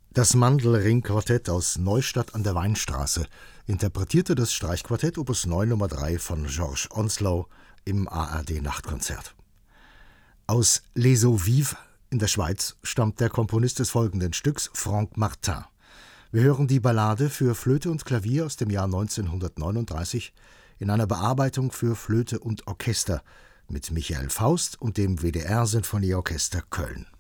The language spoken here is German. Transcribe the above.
Das Mandelring-Quartett aus Neustadt an der Weinstraße interpretierte das Streichquartett Opus 9 Nr. 3 von George Onslow im ARD-Nachtkonzert. Aus Les Eaux Vives in der Schweiz stammt der Komponist des folgenden Stücks, Franck Martin. Wir hören die Ballade für Flöte und Klavier aus dem Jahr 1939 in einer Bearbeitung für Flöte und Orchester mit Michael Faust und dem WDR Sinfonieorchester Köln.